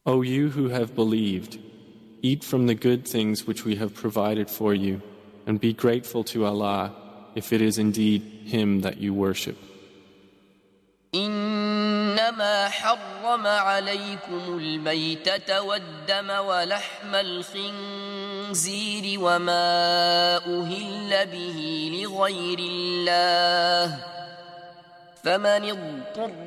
O you who have believed, eat from the good things which we have provided for you, and be grateful to Allah if it is indeed Him that you worship. إنما حرم عليكم الميتة والدم ولحم الخنزير وما أهل به لغير الله فمن اضطر